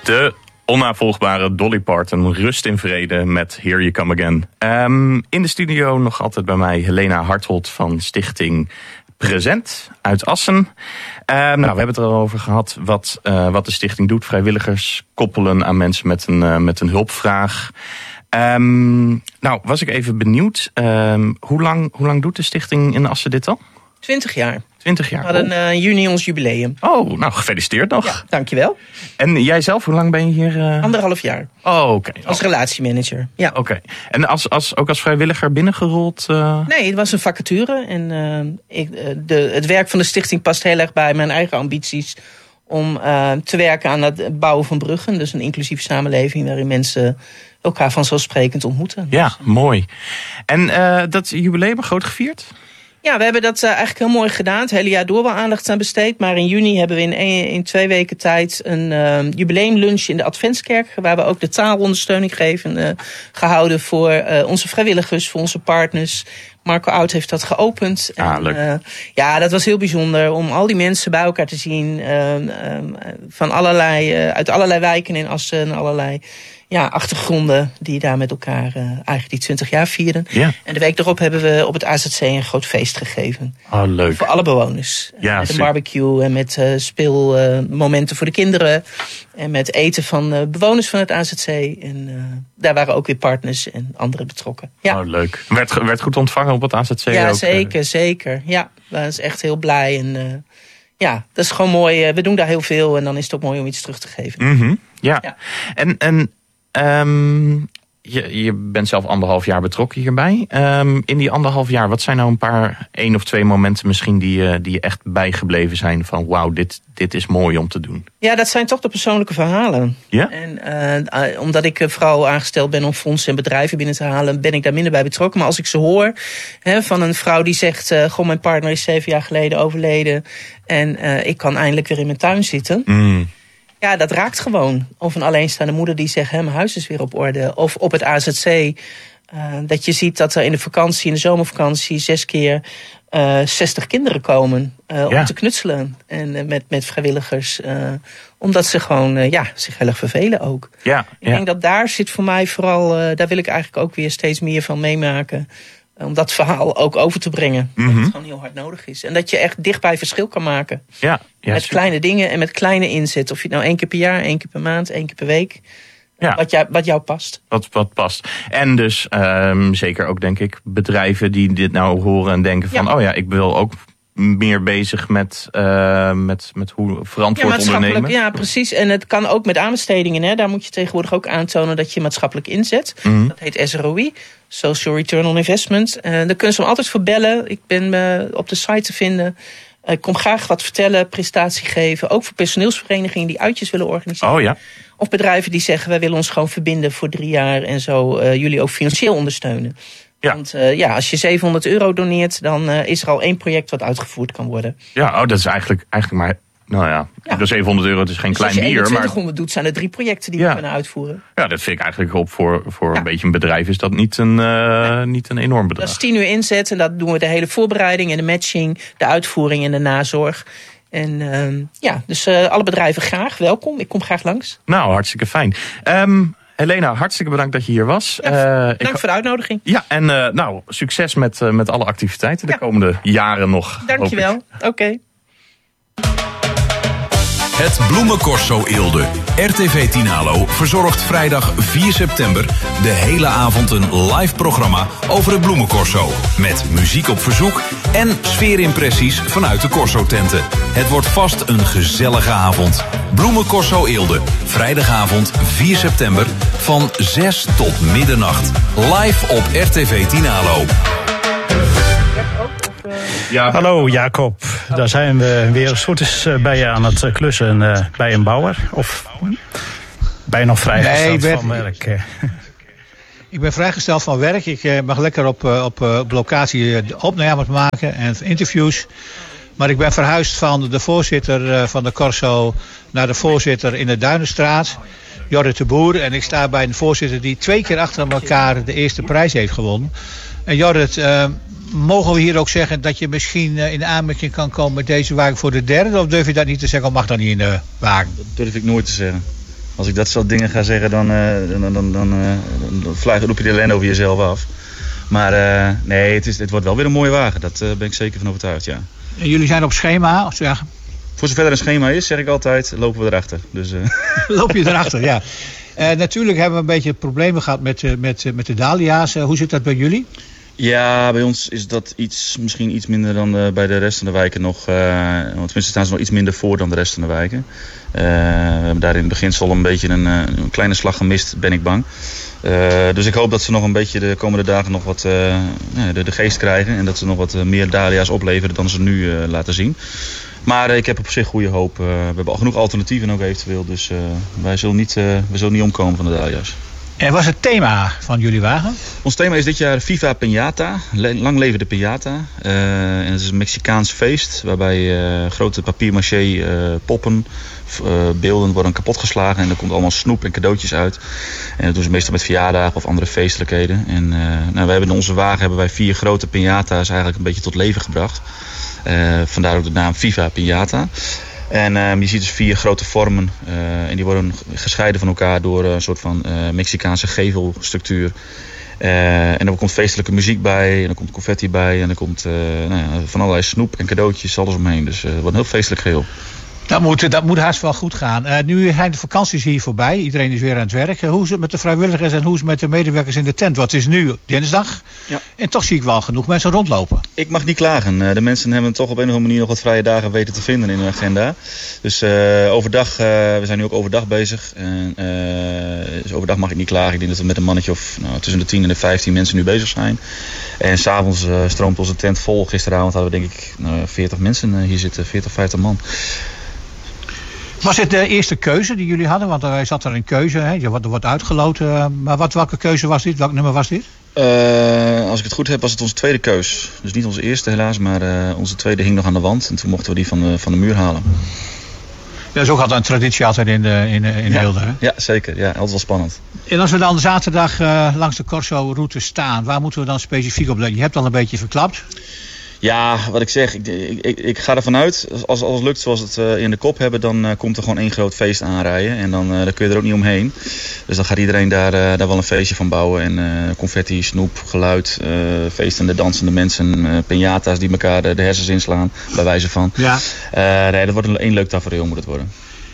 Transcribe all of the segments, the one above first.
De onnavolgbare Dolly Parton, rust in vrede met Here You Come Again. In de studio nog altijd bij mij Helena Harthold van Stichting Present uit Assen. We hebben het erover gehad wat de stichting doet. Vrijwilligers koppelen aan mensen met een hulpvraag. Was ik even benieuwd. Hoe lang doet de stichting in Assen dit al? 20 jaar. 20 jaar. We hadden in juni ons jubileum. Oh, nou gefeliciteerd nog. Ja, dankjewel. En jij zelf, hoe lang ben je hier? 1,5 jaar. Oh, oké. Als relatiemanager, ja. Oké. En ook als vrijwilliger binnengerold? Nee, het was een vacature. En het werk van de stichting past heel erg bij mijn eigen ambities om te werken aan het bouwen van bruggen. Dus een inclusieve samenleving waarin mensen elkaar vanzelfsprekend ontmoeten. Ja, mooi. En dat jubileum groot gevierd? Ja, we hebben dat eigenlijk heel mooi gedaan. Het hele jaar door wel aandacht aan besteed. Maar in juni hebben we in 2 weken tijd een jubileumlunch in de Adventskerk, waar we ook de taalondersteuning gehouden voor onze vrijwilligers, voor onze partners. Marco Oud heeft dat geopend. Leuk. Dat was heel bijzonder om al die mensen bij elkaar te zien. Uit allerlei wijken in Assen en allerlei achtergronden die daar met elkaar eigenlijk die 20 jaar vierden. Ja. En de week erop hebben we op het AZC een groot feest gegeven. Oh, leuk. Voor alle bewoners. Ja, met een barbecue en met speelmomenten voor de kinderen. En met eten van bewoners van het AZC. En daar waren ook weer partners en anderen betrokken. Ja. Oh, leuk. Werd goed ontvangen op het AZC? Ja, ook? Zeker. Ja, we waren echt heel blij. En dat is gewoon mooi. We doen daar heel veel en dan is het ook mooi om iets terug te geven. Mm-hmm. Ja. En je bent zelf 1,5 jaar betrokken hierbij. In die 1,5 jaar, wat zijn nou 1 of 2 momenten misschien die je echt bijgebleven zijn van wauw, dit is mooi om te doen? Ja, dat zijn toch de persoonlijke verhalen. Ja? En omdat ik vooral aangesteld ben om fondsen en bedrijven binnen te halen, ben ik daar minder bij betrokken. Maar als ik ze hoor van een vrouw die zegt, mijn partner is 7 jaar geleden overleden en ik kan eindelijk weer in mijn tuin zitten. Ja, dat raakt gewoon. Of een alleenstaande moeder die zegt, mijn huis is weer op orde. Of op het AZC, dat je ziet dat er in de zomervakantie 6 keer 60 kinderen komen om te knutselen. En met vrijwilligers. Omdat ze gewoon zich heel erg vervelen ook. Ja. Ik denk dat daar zit voor mij vooral, daar wil ik eigenlijk ook weer steeds meer van meemaken. Om dat verhaal ook over te brengen. Dat het gewoon heel hard nodig is. En dat je echt dichtbij verschil kan maken. Ja, met super. Kleine dingen en met kleine inzet. Of je het nou 1 keer per jaar, 1 keer per maand, 1 keer per week. Ja. Wat jou past. Wat past. En dus zeker ook denk ik bedrijven die dit nou horen en denken van ik wil ook meer bezig met hoe verantwoord ondernemen. Ja, precies. En het kan ook met aanbestedingen. Hè. Daar moet je tegenwoordig ook aantonen dat je maatschappelijk inzet. Dat heet SROI, Social Return on Investment. Daar kunnen ze me altijd voor bellen. Ik ben op de site te vinden. Ik kom graag wat vertellen, prestatie geven. Ook voor personeelsverenigingen die uitjes willen organiseren. Oh ja. Of bedrijven die zeggen, wij willen ons gewoon verbinden voor 3 jaar. En zo jullie ook financieel ondersteunen. Ja. Want als je €700 doneert, dan is er al 1 project wat uitgevoerd kan worden. Ja, dat is eigenlijk maar, €700 is geen dus klein bier. Als je 2100 doet, zijn er 3 projecten die we kunnen uitvoeren. Ja, dat vind ik eigenlijk op voor een beetje een bedrijf is dat niet een enorm bedrag. Dat is 10 uur inzet en dat doen we de hele voorbereiding en de matching, de uitvoering en de nazorg. En dus alle bedrijven graag welkom. Ik kom graag langs. Nou, hartstikke fijn. Helena, hartstikke bedankt dat je hier was. Dank voor de uitnodiging. Ja, en succes met alle activiteiten de komende jaren nog. Dankjewel. Oké. Het Bloemencorso Eelde. RTV Tinalo verzorgt vrijdag 4 september de hele avond een live programma over het Bloemencorso. Met muziek op verzoek en sfeerimpressies vanuit de Corso-tenten. Het wordt vast een gezellige avond. Bloemencorso Eelde. Vrijdagavond 4 september van 6 tot middernacht. Live op RTV Tinalo. Ja, hallo Jacob, daar zijn we weer. Als het goed is bij je aan het klussen bij een bouwer. Of ben je nog vrijgesteld van werk? Ik ben vrijgesteld van werk. Ik mag lekker op locatie opnames maken en interviews. Maar ik ben verhuisd van de voorzitter van de Corso naar de voorzitter in de Duinenstraat, Jorrit de Boer. En ik sta bij een voorzitter die 2 keer achter elkaar de eerste prijs heeft gewonnen. En Jorrit, mogen we hier ook zeggen dat je misschien in aanmerking kan komen met deze wagen voor de derde? Of durf je dat niet te zeggen, of mag dat niet in de wagen? Dat durf ik nooit te zeggen. Als ik dat soort dingen ga zeggen, dan roep je de ellende over jezelf af. Maar nee, het wordt wel weer een mooie wagen. Dat ben ik zeker van overtuigd, ja. En jullie zijn op schema? Ja. Voor zover er een schema is, zeg ik altijd, lopen we erachter. Dus, Loop je erachter, ja. Natuurlijk hebben we een beetje problemen gehad met de dahlia's. Hoe zit dat bij jullie? Ja, bij ons is dat misschien iets minder dan bij de rest van de wijken nog. Want tenminste staan ze nog iets minder voor dan de rest van de wijken. We hebben daar in het beginsel een beetje een kleine slag gemist, ben ik bang. Dus ik hoop dat ze nog een beetje de komende dagen nog wat de geest krijgen. En dat ze nog wat meer dahlia's opleveren dan ze nu laten zien. Maar ik heb op zich goede hoop. We hebben al genoeg alternatieven ook eventueel. Dus we zullen niet omkomen van de dahlia's. En wat is het thema van jullie wagen? Ons thema is dit jaar Viva Piñata. Lang leven de Piñata. En het is een Mexicaans feest waarbij grote papier-maché poppen, beelden worden kapotgeslagen. En er komt allemaal snoep en cadeautjes uit. En dat doen ze meestal met verjaardagen of andere feestelijkheden. En we hebben in onze wagen hebben wij 4 grote piñata's eigenlijk een beetje tot leven gebracht. Vandaar ook de naam Viva Piñata. En je ziet dus 4 grote vormen en die worden gescheiden van elkaar door een soort van Mexicaanse gevelstructuur. En er komt feestelijke muziek bij en er komt confetti bij en er komt van allerlei snoep en cadeautjes, alles omheen. Dus het wordt een heel feestelijk geheel. Dat moet haast wel goed gaan. Nu zijn de vakanties hier voorbij. Iedereen is weer aan het werk. Hoe is het met de vrijwilligers en hoe is het met de medewerkers in de tent? Want het is nu dinsdag. Ja. En toch zie ik wel genoeg mensen rondlopen. Ik mag niet klagen. De mensen hebben toch op een of andere manier nog wat vrije dagen weten te vinden in hun agenda. Dus overdag, we zijn nu ook overdag bezig. Dus overdag mag ik niet klagen. Ik denk dat we met een mannetje of tussen de 10 en de 15 mensen nu bezig zijn. En s'avonds stroomt onze tent vol. Gisteravond hadden we denk ik 40 mensen hier zitten. 40, 50 man. Was het de eerste keuze die jullie hadden? Want er zat er een keuze, hè? Er wordt uitgeloten. Maar welke keuze was dit? Welk nummer was dit? Als ik het goed heb, was het onze tweede keus. Dus niet onze eerste helaas, maar onze tweede hing nog aan de wand. En toen mochten we die van de muur halen. Dat is ook altijd een traditie altijd in Heelde, hè? Ja, zeker. Ja, altijd wel spannend. En als we dan zaterdag langs de Corso-route staan, waar moeten we dan specifiek op letten? Je hebt al een beetje verklapt. Ja, wat ik zeg, ik ga ervan uit, als alles lukt zoals het in de kop hebben, dan komt er gewoon één groot feest aanrijden. En dan kun je er ook niet omheen. Dus dan gaat iedereen daar wel een feestje van bouwen. En confetti, snoep, geluid, feestende, dansende mensen, piñata's die elkaar de hersens inslaan, bij wijze van. Ja. Nee, dat wordt één leuk tafereel moet het worden.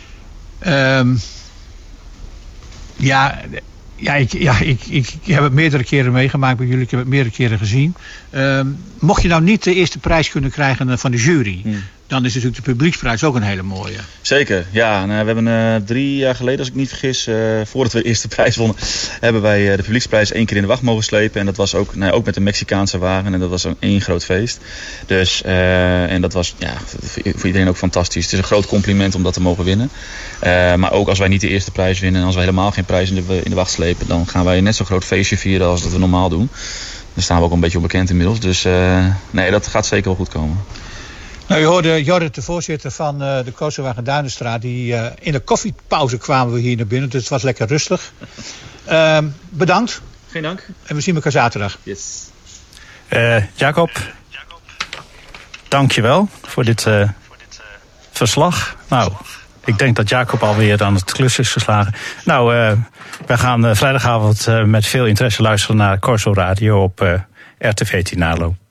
Ik heb het meerdere keren meegemaakt bij jullie. Ik heb het meerdere keren gezien. Mocht je nou niet de eerste prijs kunnen krijgen van de jury, dan is natuurlijk de publieksprijs ook een hele mooie. Zeker, ja. We hebben 3 jaar geleden, als ik niet vergis, voordat we de eerste prijs wonnen, hebben wij de publieksprijs 1 keer in de wacht mogen slepen. En dat was ook met een Mexicaanse wagen. En dat was één groot feest. Dus, en dat was voor iedereen ook fantastisch. Het is een groot compliment om dat te mogen winnen. Maar ook als wij niet de eerste prijs winnen en als wij helemaal geen prijs in de wacht slepen, dan gaan wij net zo'n groot feestje vieren als dat we normaal doen. Daar staan we ook een beetje onbekend inmiddels. Dus nee, dat gaat zeker wel goed komen. Nou, je hoorde Jorrit, de voorzitter van de Corsowagen Duinenstraat. In de koffiepauze kwamen we hier naar binnen, dus het was lekker rustig. Bedankt. Geen dank. En we zien elkaar zaterdag. Yes. Jacob, dank je wel voor dit verslag. Nou, ik denk dat Jacob alweer aan het klus is geslagen. Nou, wij gaan vrijdagavond met veel interesse luisteren naar Corso Radio op RTV Tinalo.